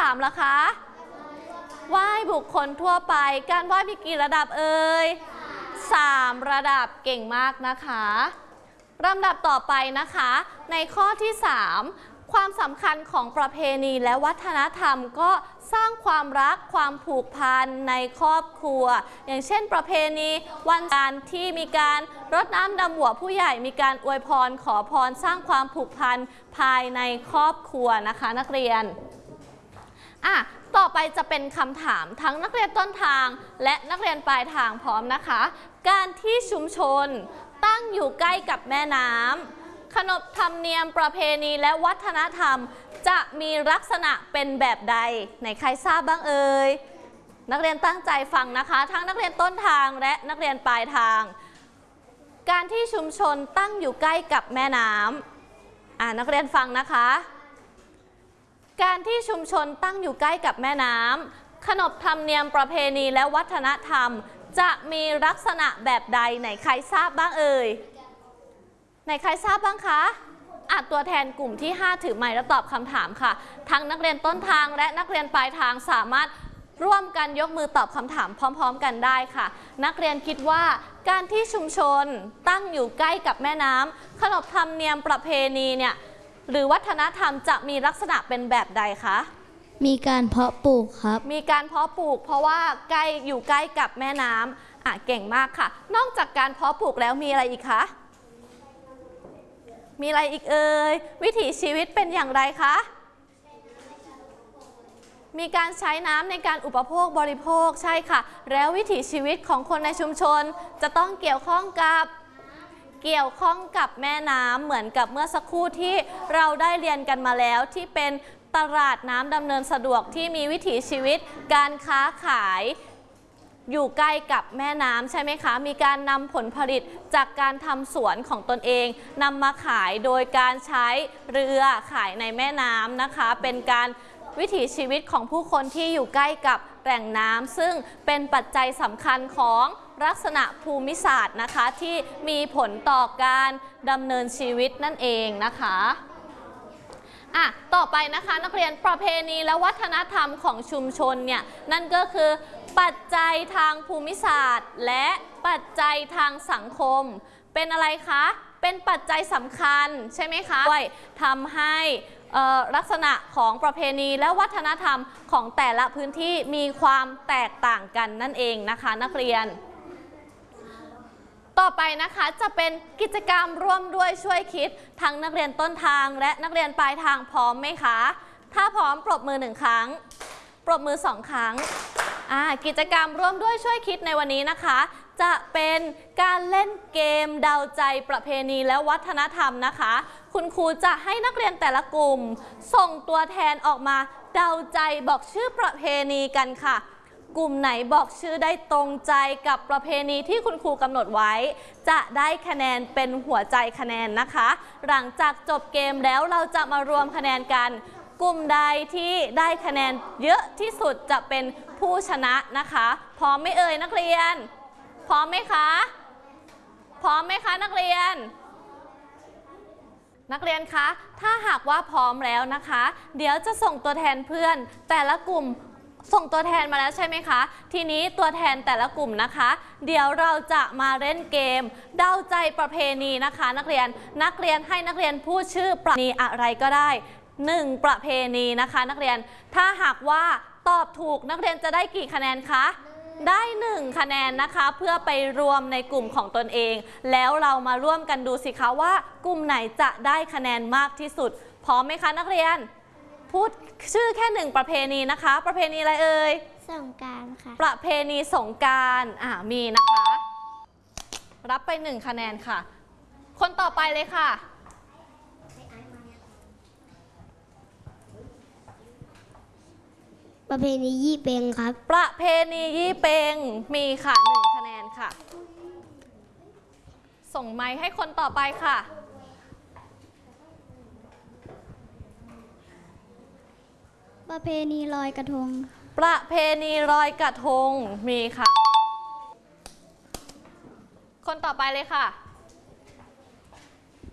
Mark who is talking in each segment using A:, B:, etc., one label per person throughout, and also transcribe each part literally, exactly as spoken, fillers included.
A: ามล่ะคะไหว้บุคคลทั่วไปการไหว้มีกี่ระดับเอ่ยสามระดับเก่งมากนะคะลำดับต่อไปนะคะในข้อที่สามความสำคัญของประเพณีและวัฒนธรรมก็สร้างความรักความผูกพันในครอบครัวอย่างเช่นประเพณีวันจันทร์ที่มีการรดน้ำดำหัวผู้ใหญ่มีการอวยพรขอพรสร้างความผูกพันภายในครอบครัวนะคะนักเรียนอ่ะต่อไปจะเป็นคำถามทั้งนักเรียนต้นทางและนักเรียนปลายทางพร้อมนะคะการที่ชุมชนตั้งอยู่ใกล้กับแม่น้ำขนบธรรมเนียมประเพณีและวัฒนธรรมจะมีลักษณะเป็นแบบใดไหนใครทราบบ้างเอ่ยนักเรียนตั้งใจฟังนะคะทั้งนักเรียนต้นทางและนักเรียนปลายทางการที่ชุมชนตั้งอยู่ใกล้กับแม่น้ำอ่านักเรียนฟังนะคะการที่ชุมชนตั้งอยู่ใกล้กับแม่น้ำขนบธรรมเนียมประเพณีและวัฒนธรรมจะมีลักษณะแบบใดไหนใครทราบบ้างเอ่ยไหนใครทราบบ้างคะอ่ะตัวแทนกลุ่มที่ห้าถือไมค์แล้วตอบคำถามค่ะทั้งนักเรียนต้นทางและนักเรียนปลายทางสามารถร่วมกันยกมือตอบคำถามพร้อมๆกันได้ค่ะนักเรียนคิดว่าการที่ชุมชนตั้งอยู่ใกล้กับแม่น้ำขนบธรรมเนียมประเพณีเนี่ยหรือวัฒนธรรมจะมีลักษณะเป็นแบบใดคะ
B: มีการเพาะปลูกครับ
A: มีการเพาะปลูกเพราะว่าใกล้อยู่ใกล้กับแม่น้ำอ่ะเก่งมากค่ะนอกจากการเพาะปลูกแล้วมีอะไรอีกคะมีอะไรอีกเอ่ยวิถีชีวิตเป็นอย่างไรคะมีการใช้น้ำในการอุปโภคบริโภคใช่ค่ะแล้ววิถีชีวิตของคนในชุมชนจะต้องเกี่ยวข้องกับเกี่ยวข้องกับแม่น้ำเหมือนกับเมื่อสักครู่ที่เราได้เรียนกันมาแล้วที่เป็นตลาดน้ำดำเนินสะดวกที่มีวิถีชีวิตการค้าขายอยู่ใกล้กับแม่น้ำใช่ไหมคะมีการนำผลผลิตจากการทำสวนของตนเองนำมาขายโดยการใช้เรือขายในแม่น้ำนะคะเป็นการวิถีชีวิตของผู้คนที่อยู่ใกล้กับแหล่งน้ำซึ่งเป็นปัจจัยสำคัญของลักษณะภูมิศาสตร์นะคะที่มีผลต่อการดำเนินชีวิตนั่นเองนะคะอ่ะต่อไปนะคะนักเรียนประเพณีและวัฒนธรรมของชุมชนเนี่ยนั่นก็คือปัจจัยทางภูมิศาสตร์และปัจจัยทางสังคมเป็นอะไรคะเป็นปัจจัยสำคัญใช่ไหมคะด้วยทำให้ลักษณะของประเพณีและวัฒนธรรมของแต่ละพื้นที่มีความแตกต่างกันนั่นเองนะคะนักเรียนต่อไปนะคะจะเป็นกิจกรรมร่วมด้วยช่วยคิดทั้งนักเรียนต้นทางและนักเรียนปลายทางพร้อมไหมคะถ้าพร้อมปรบมือหนึ่งครั้งปรบมือสองครั้งกิจกรรมร่วมด้วยช่วยคิดในวันนี้นะคะจะเป็นการเล่นเกมเดาใจประเพณีและวัฒนธรรมนะคะคุณครูจะให้นักเรียนแต่ละกลุ่มส่งตัวแทนออกมาเดาใจบอกชื่อประเพณีกันค่ะกลุ่มไหนบอกชื่อได้ตรงใจกับประเพณีที่คุณครูกำหนดไว้จะได้คะแนนเป็นหัวใจคะแนนนะคะหลังจากจบเกมแล้วเราจะมารวมคะแนนกันกลุ่มใดที่ได้คะแนนเยอะที่สุดจะเป็นผู้ชนะนะคะพร้อมไหมเอ่ยนักเรียนพร้อมไหมคะพร้อมไหมคะนักเรียนนักเรียนคะถ้าหากว่าพร้อมแล้วนะคะเดี๋ยวจะส่งตัวแทนเพื่อนแต่ละกลุ่มส่งตัวแทนมาแล้วใช่ไหมคะทีนี้ตัวแทนแต่ละกลุ่มนะคะเดี๋ยวเราจะมาเล่นเกมเดาใจประเพณีนะคะนักเรียนนักเรียนให้นักเรียนพูดชื่อประเพณีอะไรก็ได้หนึ่งประเพณีนะคะนักเรียนถ้าหากว่าตอบถูกนักเรียนจะได้กี่คะแนนคะได้หนึ่งคะแนนนะคะเพื่อไปรวมในกลุ่มของตนเองแล้วเรามาร่วมกันดูสิคะว่ากลุ่มไหนจะได้คะแนนมากที่สุดพร้อมไหมคะนักเรียนพูดชื่อแค่หนึ่งประเพณีนะคะประเพณีอะไรเอ่ย
B: สงกรานต์ค่ะ
A: ประเพณีสงกรานต์อ่ามีนะคะรับไปหนึ่งคะแนนค่ะคนต่อไปเลยค่ะ
B: ประเพณียี่เป็งครับ
A: ประเพณียี่เป็งมีค่ะหนึ่งคะแนนค่ะส่งไมค์ให้คนต่อไปค่ะ
B: ประเพณีลอยกระทง
A: ประเพณีลอยกระทงมีค่ะคนต่อไปเลยค่ะ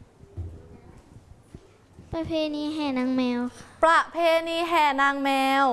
B: ประเพณีแห่นางแมว
A: ประเพณีแห่นางแมว